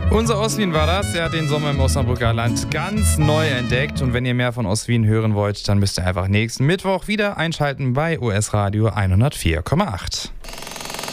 Unser Ostwien war das. Er hat den Sommer im Osnabrücker Land ganz neu entdeckt. Und wenn ihr mehr von Ostwien hören wollt, dann müsst ihr einfach nächsten Mittwoch wieder einschalten bei US Radio 104,8.